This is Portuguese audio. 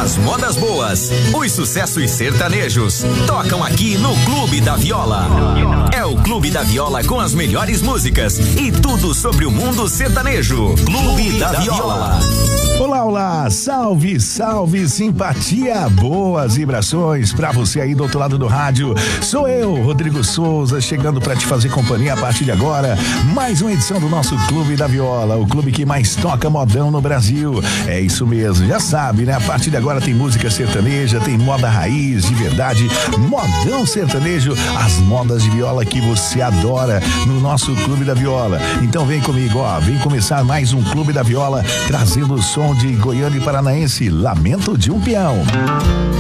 As modas boas, os sucessos sertanejos, tocam aqui no Clube da Viola. É o Clube da Viola com as melhores músicas e tudo sobre o mundo sertanejo. Clube da Viola. Olá, olá, salve, salve, simpatia, boas vibrações pra você aí do outro lado do rádio. Sou eu, Rodrigo Souza, chegando pra te fazer companhia a partir de agora. Mais uma edição do nosso Clube da Viola, o clube que mais toca modão no Brasil. É isso mesmo, já sabe, né? A partir de agora tem música sertaneja, tem moda raiz, de verdade, modão sertanejo, as modas de viola que você adora no nosso Clube da Viola. Então vem comigo, ó, vem começar mais um Clube da Viola, trazendo o som de Goiânia e Paranaense, Lamento de um Peão.